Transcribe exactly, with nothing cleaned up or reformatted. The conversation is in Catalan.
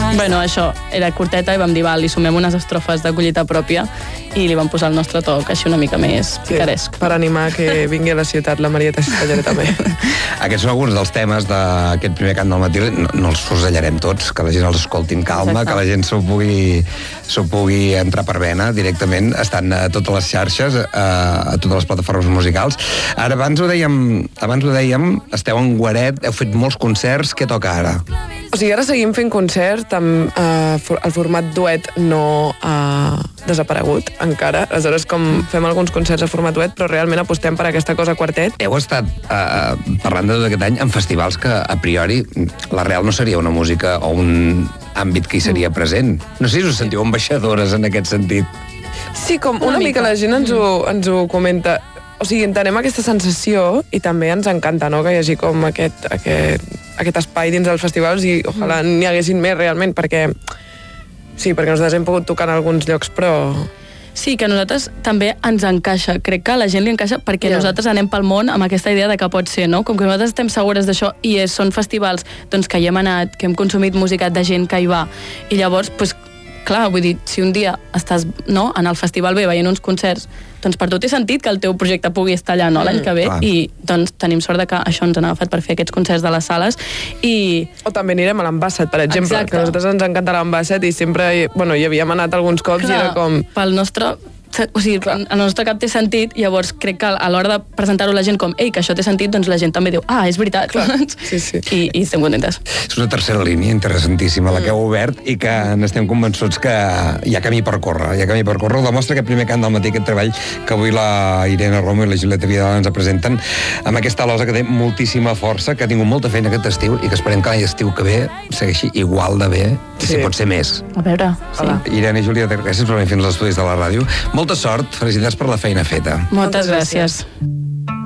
Bueno, això era curteta i vam dir, val, li sumem unes estrofes de collita pròpia i li vam posar el nostre toc així una mica més picaresc. Sí, per animar que vingui a la ciutat la Marieta Cistellera també. Aquests són alguns dels temes d'aquest primer cant del matí. No, no els fusellarem tots, que la gent els escolti amb calma, exacte, que la gent s'ho pugui, s'ho pugui entrar per vena directament. Estan a totes les xarxes, a, a totes les plataformes musicals. Ara, abans ho dèiem, abans ho dèiem, esteu en Guaret, heu fet molts concerts, què toca ara? O sigui, ara seguim fent concerts, amb, uh, el format duet no ha desaparegut encara, aleshores com fem alguns concerts a format duet, però realment apostem per aquesta cosa quartet. Heu estat uh, parlant de tot aquest any en festivals que a priori la Real no seria una música o un àmbit que hi seria present. No sé si us sentiu ambaixadores en aquest sentit. Sí, com una, una mica. mica la gent ens ho, ens ho comenta. O sigui, entenem aquesta sensació i també ens encanta, no?, que hi hagi com aquest, aquest, aquest espai dins dels festivals i ojalà n'hi haguessin més realment, perquè sí, perquè nosaltres hem pogut tocar en alguns llocs, però... Sí, que a nosaltres també ens encaixa. Crec que a la gent li encaixa perquè yeah. nosaltres anem pel món amb aquesta idea de que pot ser, no? Com que nosaltres estem segures d'això i és, són festivals doncs, que hi hem anat, que hem consumit música de gent que hi va. I llavors, doncs, clar, vull dir, si un dia estàs no, en el Festival B veient uns concerts, doncs per tu té sentit que el teu projecte pugui estar allà no, l'any que ve, mm, i doncs tenim sort de que això ens han agafat per fer aquests concerts de les sales. I... O també anirem a l'Ambasset, per exemple, exacte, que a nosaltres ens encanta l'Ambasset i sempre, bueno, hi havíem anat alguns cops, clar, i era com... Pel nostre... O sigui, clar, el nostre cap té sentit, llavors crec que a l'hora de presentar-ho a la gent com ei, que això té sentit, doncs la gent també diu ah, és veritat. Clar, sí, sí. I, i estem contentes. És una tercera línia interessantíssima, la que heu obert i que n'estem convençuts que hi ha camí per córrer. Hi ha camí per córrer. Ho demostra aquest primer cant del matí, aquest treball que avui la Irene Romo i la Julieta Vidal ens presenten amb aquesta losa que té moltíssima força, que ha tingut molta feina aquest estiu i que esperem que l'any estiu que ve segueixi igual de bé, i sí, si pot ser més. A veure, sí. Irene i Julieta, gràcies per venir fins als estudis de la ràdio. Molta sort, felicitats per la feina feta. Moltes gràcies.